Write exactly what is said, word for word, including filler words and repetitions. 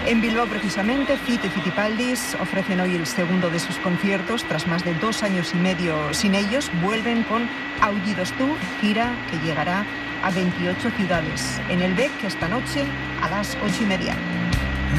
En Bilbao, precisamente, Fito y Fitipaldis ofrecen hoy el segundo de sus conciertos. Tras más de dos años y medio sin ellos, vuelven con Aullidos Tour, gira que llegará a veintiocho ciudades. En el B E C esta noche a las ocho y media.